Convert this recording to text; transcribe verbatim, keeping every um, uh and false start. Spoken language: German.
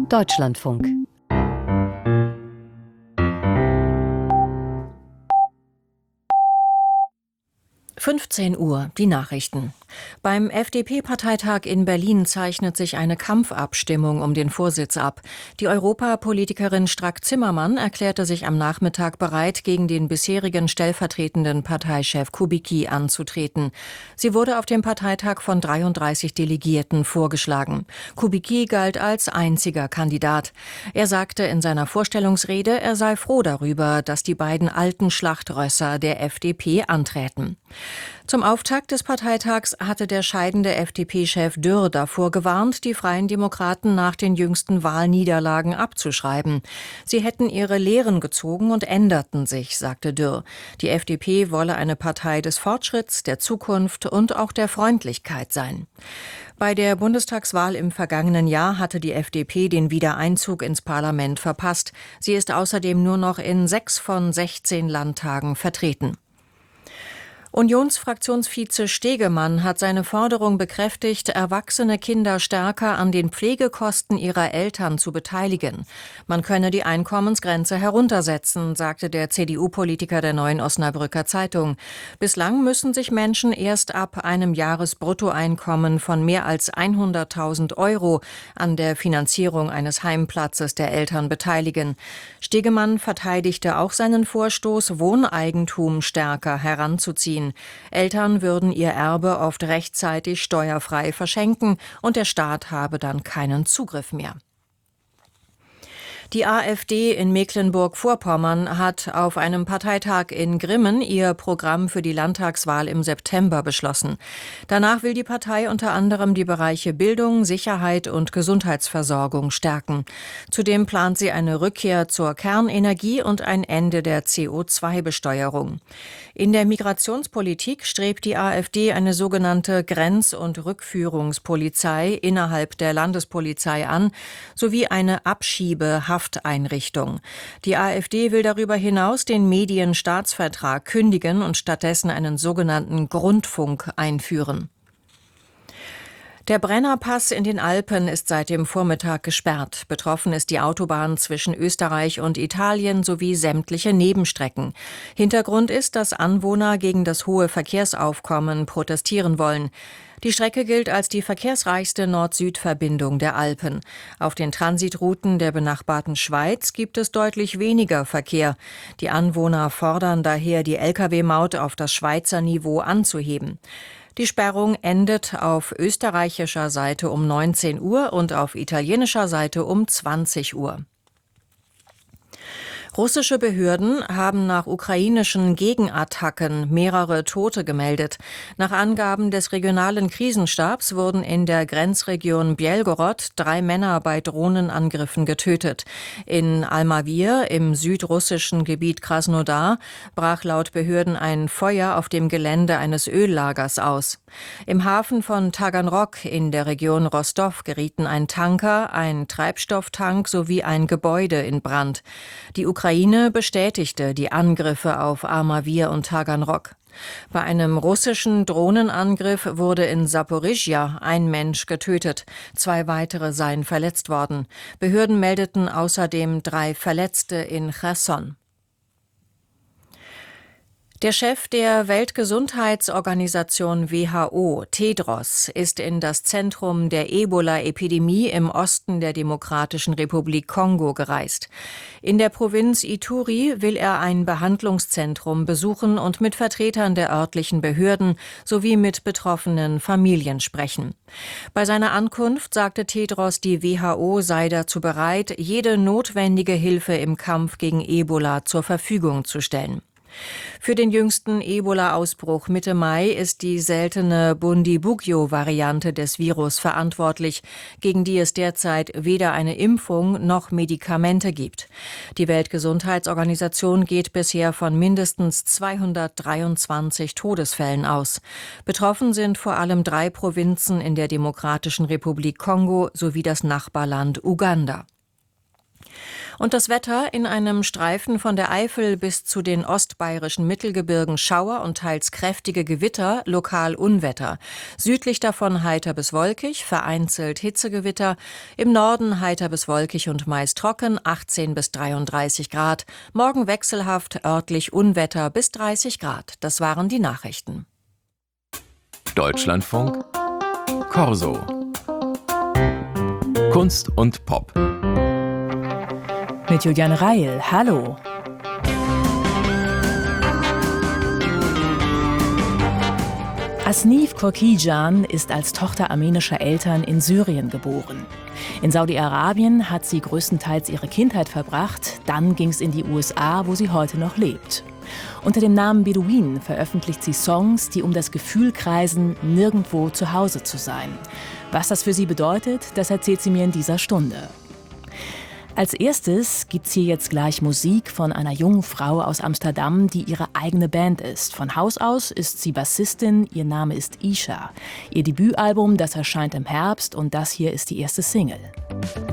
Deutschlandfunk. fünfzehn Uhr, die Nachrichten. Beim F D P-Parteitag in Berlin zeichnet sich eine Kampfabstimmung um den Vorsitz ab. Die Europapolitikerin Strack-Zimmermann erklärte sich am Nachmittag bereit, gegen den bisherigen stellvertretenden Parteichef Kubicki anzutreten. Sie wurde auf dem Parteitag von dreiunddreißig Delegierten vorgeschlagen. Kubicki galt als einziger Kandidat. Er sagte in seiner Vorstellungsrede, er sei froh darüber, dass die beiden alten Schlachtrösser der F D P anträten. Zum Auftakt des Parteitags hatte der scheidende F D P-Chef Dürr davor gewarnt, die Freien Demokraten nach den jüngsten Wahlniederlagen abzuschreiben. Sie hätten ihre Lehren gezogen und änderten sich, sagte Dürr. Die F D P wolle eine Partei des Fortschritts, der Zukunft und auch der Freundlichkeit sein. Bei der Bundestagswahl im vergangenen Jahr hatte die F D P den Wiedereinzug ins Parlament verpasst. Sie ist außerdem nur noch in sechs von sechzehn Landtagen vertreten. Unionsfraktionsvize Stegemann hat seine Forderung bekräftigt, erwachsene Kinder stärker an den Pflegekosten ihrer Eltern zu beteiligen. Man könne die Einkommensgrenze heruntersetzen, sagte der C D U-Politiker der Neuen Osnabrücker Zeitung. Bislang müssen sich Menschen erst ab einem Jahresbruttoeinkommen von mehr als hunderttausend Euro an der Finanzierung eines Heimplatzes der Eltern beteiligen. Stegemann verteidigte auch seinen Vorstoß, Wohneigentum stärker heranzuziehen. Eltern würden ihr Erbe oft rechtzeitig steuerfrei verschenken und der Staat habe dann keinen Zugriff mehr. Die AfD in Mecklenburg-Vorpommern hat auf einem Parteitag in Grimmen ihr Programm für die Landtagswahl im September beschlossen. Danach will die Partei unter anderem die Bereiche Bildung, Sicherheit und Gesundheitsversorgung stärken. Zudem plant sie eine Rückkehr zur Kernenergie und ein Ende der C O zwei Besteuerung. In der Migrationspolitik strebt die AfD eine sogenannte Grenz- und Rückführungspolizei innerhalb der Landespolizei an, sowie eine Abschiebehafteinrichtung. Die AfD will darüber hinaus den Medienstaatsvertrag kündigen und stattdessen einen sogenannten Grundfunk einführen. Der Brennerpass in den Alpen ist seit dem Vormittag gesperrt. Betroffen ist die Autobahn zwischen Österreich und Italien sowie sämtliche Nebenstrecken. Hintergrund ist, dass Anwohner gegen das hohe Verkehrsaufkommen protestieren wollen. Die Strecke gilt als die verkehrsreichste Nord-Süd-Verbindung der Alpen. Auf den Transitrouten der benachbarten Schweiz gibt es deutlich weniger Verkehr. Die Anwohner fordern daher, die L K W-Maut auf das Schweizer Niveau anzuheben. Die Sperrung endet auf österreichischer Seite um neunzehn Uhr und auf italienischer Seite um zwanzig Uhr. Russische Behörden haben nach ukrainischen Gegenattacken mehrere Tote gemeldet. Nach Angaben des regionalen Krisenstabs wurden in der Grenzregion Bjelgorod drei Männer bei Drohnenangriffen getötet. In Almavir im südrussischen Gebiet Krasnodar brach laut Behörden ein Feuer auf dem Gelände eines Öllagers aus. Im Hafen von Taganrog in der Region Rostow gerieten ein Tanker, ein Treibstofftank sowie ein Gebäude in Brand. Die Ukraine bestätigte die Angriffe auf Armavir und Taganrog. Bei einem russischen Drohnenangriff wurde in Saporischschja ein Mensch getötet. Zwei weitere seien verletzt worden. Behörden meldeten außerdem drei Verletzte in Cherson. Der Chef der Weltgesundheitsorganisation W H O, Tedros, ist in das Zentrum der Ebola-Epidemie im Osten der Demokratischen Republik Kongo gereist. In der Provinz Ituri will er ein Behandlungszentrum besuchen und mit Vertretern der örtlichen Behörden sowie mit betroffenen Familien sprechen. Bei seiner Ankunft sagte Tedros, die W H O sei dazu bereit, jede notwendige Hilfe im Kampf gegen Ebola zur Verfügung zu stellen. Für den jüngsten Ebola-Ausbruch Mitte Mai ist die seltene Bundibugyo-Variante des Virus verantwortlich, gegen die es derzeit weder eine Impfung noch Medikamente gibt. Die Weltgesundheitsorganisation geht bisher von mindestens zweihundertdreiundzwanzig Todesfällen aus. Betroffen sind vor allem drei Provinzen in der Demokratischen Republik Kongo sowie das Nachbarland Uganda. Und das Wetter: in einem Streifen von der Eifel bis zu den ostbayerischen Mittelgebirgen Schauer und teils kräftige Gewitter, lokal Unwetter. Südlich davon heiter bis wolkig, vereinzelt Hitzegewitter. Im Norden heiter bis wolkig und meist trocken, achtzehn bis dreiunddreißig Grad. Morgen wechselhaft, örtlich Unwetter bis dreißig Grad. Das waren die Nachrichten. Deutschlandfunk Corso. Kunst und Pop. Mit Juliane Reil. Hallo. Asnif Korkijan ist als Tochter armenischer Eltern in Syrien geboren. In Saudi-Arabien hat sie größtenteils ihre Kindheit verbracht. Dann ging es in die U S A, wo sie heute noch lebt. Unter dem Namen Beduin veröffentlicht sie Songs, die um das Gefühl kreisen, nirgendwo zu Hause zu sein. Was das für sie bedeutet, das erzählt sie mir in dieser Stunde. Als erstes gibt's hier jetzt gleich Musik von einer jungen Frau aus Amsterdam, die ihre eigene Band ist. Von Haus aus ist sie Bassistin, ihr Name ist Isha. Ihr Debütalbum, das erscheint im Herbst, und das hier ist die erste Single.